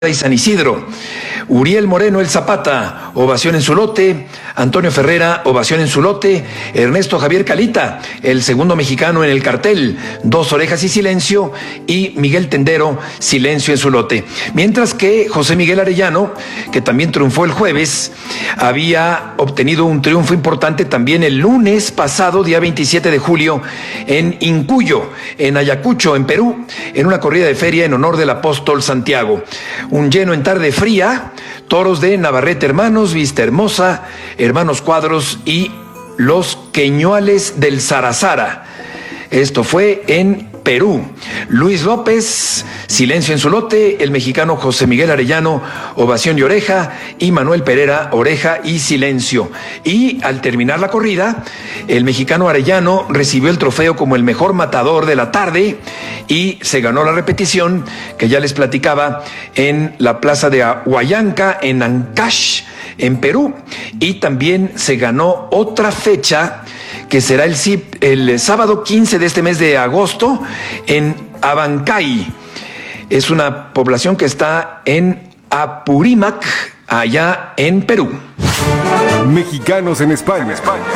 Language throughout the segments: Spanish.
y San Isidro. Uriel Moreno el Zapata, ovación en su lote. Antonio Ferrera, ovación en su lote. Ernesto Javier Calita, el segundo mexicano en el cartel, 2 orejas y silencio. Y Miguel Tendero, silencio en su lote. Mientras que José Miguel Arellano, que también triunfó el jueves, había obtenido un triunfo importante también el lunes pasado, día 27 de julio, en Incuyo, en Ayacucho, en Perú, en una corrida de feria en honor del apóstol Santiago. Un lleno en tarde fría, toros de Navarrete Hermanos, Vista Hermosa, Hermanos Cuadros y los Queñuales del Zarazara. Esto fue en Perú. Luis López, silencio en su lote. El mexicano José Miguel Arellano, ovación y oreja. Y Manuel Pereira, oreja y silencio. Y al terminar la corrida, el mexicano Arellano recibió el trofeo como el mejor matador de la tarde y se ganó la repetición que ya les platicaba en la plaza de Huallanca, en Ancash, en Perú. Y también se ganó otra fecha que será el sábado 15 de este mes de agosto en Abancay. Es una población que está en Apurímac, allá en Perú. Mexicanos en España.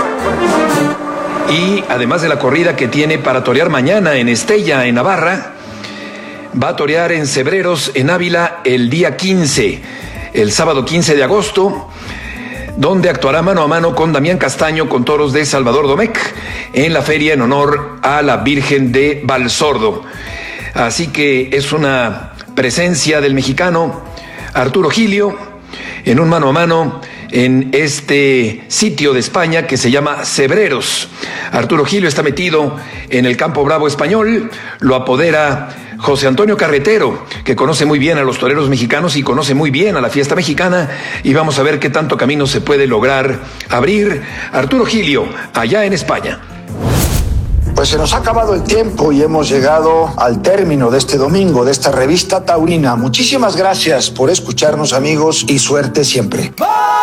Y además de la corrida que tiene para torear mañana en Estella, en Navarra, va a torear en Cebreros, en Ávila, el día 15, el sábado 15 de agosto, donde actuará mano a mano con Damián Castaño con toros de Salvador Domecq en la feria en honor a la Virgen de Valsordo. Así que es una presencia del mexicano Arturo Gilio en un mano a mano en este sitio de España que se llama Cebreros. Arturo Gilio está metido en el campo bravo español, lo apodera José Antonio Carretero, que conoce muy bien a los toreros mexicanos y conoce muy bien a la fiesta mexicana, y vamos a ver qué tanto camino se puede lograr abrir. Arturo Gilio, allá en España. Pues se nos ha acabado el tiempo y hemos llegado al término de este domingo, de esta revista taurina. Muchísimas gracias por escucharnos, amigos, y suerte siempre.